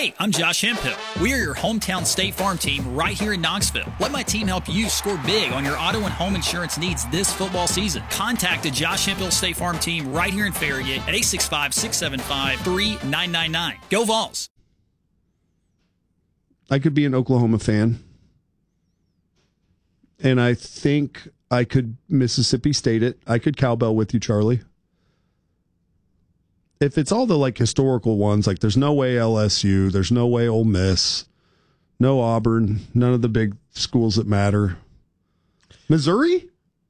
Hey, I'm Josh Hemphill. We are your hometown State Farm team right here in Knoxville. Let my team help you score big on your auto and home insurance needs this football season. Contact the Josh Hemphill State Farm team right here in Farragut at 865-675-3999. Go Vols! I could be an Oklahoma fan, and I think I could Mississippi State it. I could cowbell with you, Charlie. If it's all the historical ones, there's no way LSU, there's no way Ole Miss, no Auburn, none of the big schools that matter. Missouri?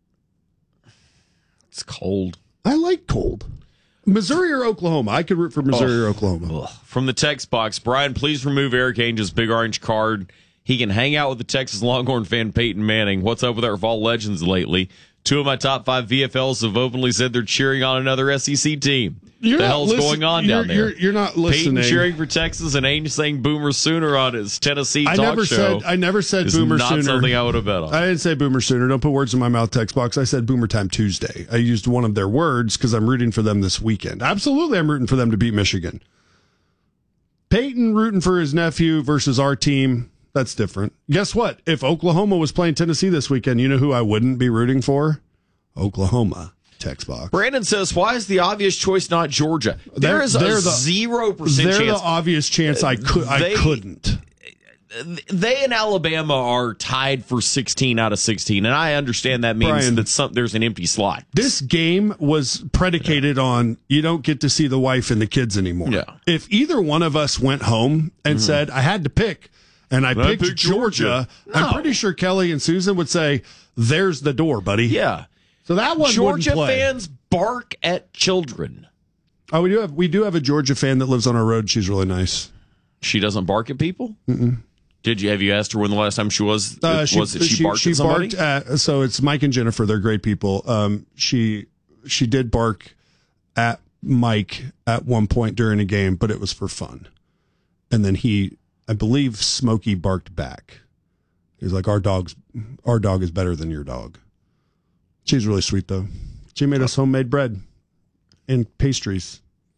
It's cold. I like cold. Missouri or Oklahoma? I could root for Missouri or Oklahoma. From the text box, Brian, please remove Eric Ainge's big orange card. He can hang out with the Texas Longhorn fan Peyton Manning. What's up with our Vol Legends lately? 2 of my top 5 VFLs have openly said they're cheering on another SEC team. What the hell's going on down there? You're not listening. Peyton cheering for Texas and Ainge saying Boomer Sooner on his Tennessee talk show. I never said Boomer Sooner. Not something I would have bet on. I didn't say Boomer Sooner. Don't put words in my mouth, text box. I said Boomer Time Tuesday. I used one of their words because I'm rooting for them this weekend. Absolutely, I'm rooting for them to beat Michigan. Peyton rooting for his nephew versus our team. That's different. Guess what? If Oklahoma was playing Tennessee this weekend, you know who I wouldn't be rooting for? Oklahoma. Text box. Brandon says, why is the obvious choice not Georgia? There is a 0% chance. They're the obvious chance I couldn't. They and Alabama are tied for 16 out of 16, and I understand that means Brian, that there's an empty slot. This game was predicated on you don't get to see the wife and the kids anymore. Yeah. If either one of us went home and said, I had to pick, and I picked Georgia, no. I'm pretty sure Kelly and Susan would say, there's the door, buddy. Yeah. So that one Georgia wouldn't play. fans bark at children. Oh, we do have a Georgia fan that lives on our road. She's really nice. She doesn't bark at people? Mm-mm. Have you asked her when the last time she was? She barked at somebody? So it's Mike and Jennifer. They're great people. She did bark at Mike at one point during a game, but it was for fun. And then I believe Smokey barked back. He was like, our dog is better than your dog. She's really sweet, though. She made us homemade bread and pastries.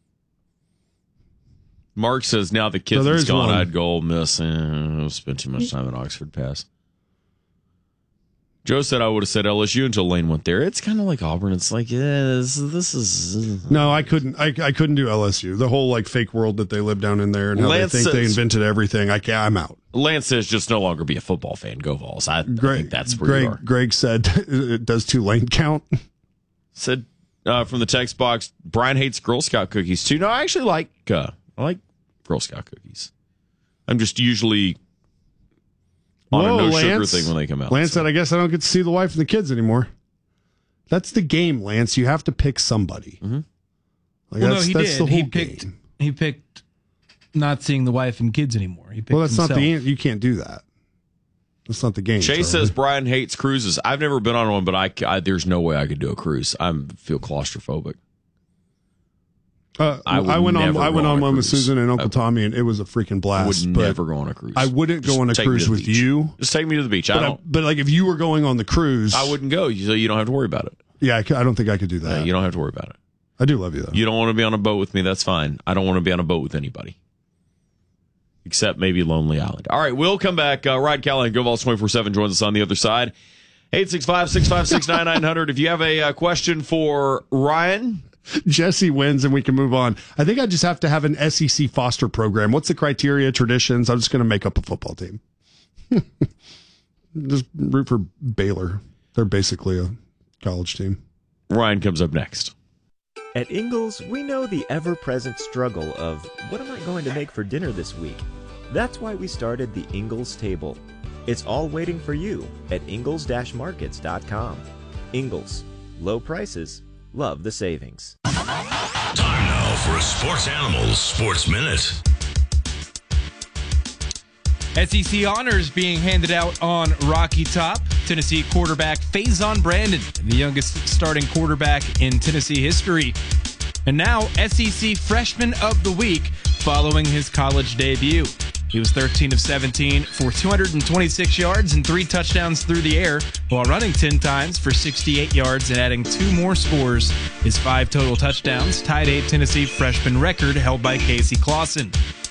Mark says, now the kid's gone, I'd go Ole Miss. I'll spend too much time at Oxford Pass. Joe said I would have said LSU until Lane went there. It's kind of like Auburn. It's like, this is... No, I couldn't do LSU. The whole fake world that they live down in there and how they think they invented everything. I'm out. Lance says just no longer be a football fan. Go Vols. I think that's where you are. Greg said, does Tulane count? Said from the text box, Brian hates Girl Scout cookies too. No, I actually like Girl Scout cookies. I'm just usually on a no-sugar thing when they come out. Lance said, I guess I don't get to see the wife and the kids anymore. That's the game, Lance. You have to pick somebody. Mm-hmm. That's the whole game. He picked not seeing the wife and kids anymore. He picked that's himself. not the answer. You can't do that. That's not the game. Chase says Brian hates cruises. I've never been on one, but there's no way I could do a cruise. I feel claustrophobic. I went on one with Susan and Uncle Tommy, and it was a freaking blast. I would never go on a cruise. I wouldn't go on a cruise with you. Just take me to the beach. But if you were going on the cruise, I wouldn't go. So you don't have to worry about it. Yeah, I don't think I could do that. No, you don't have to worry about it. I do love you, though. You don't want to be on a boat with me. That's fine. I don't want to be on a boat with anybody. Except maybe Lonely Island. All right, we'll come back. Ryan Callahan, Go Vols 24/7, joins us on the other side. 865-656-9900. If you have a question for Ryan... Jesse wins and we can move on. I think I just have to have an SEC foster program. What's the criteria, traditions? I'm just going to make up a football team. Just root for Baylor. They're basically a college team. Ryan comes up next. At Ingles, we know the ever-present struggle of, what am I going to make for dinner this week? That's why we started the Ingles table. It's all waiting for you at ingles-markets.com. Ingles. Low prices. Love the savings. Time now for a Sports Animals Sports Minute. SEC honors being handed out on Rocky Top. Tennessee quarterback Faison Brandon, the youngest starting quarterback in Tennessee history. And now SEC Freshman of the Week following his college debut. He was 13 of 17 for 226 yards and 3 touchdowns through the air, while running 10 times for 68 yards and adding 2 more scores. His 5 total touchdowns tied a Tennessee freshman record held by Casey Clausen.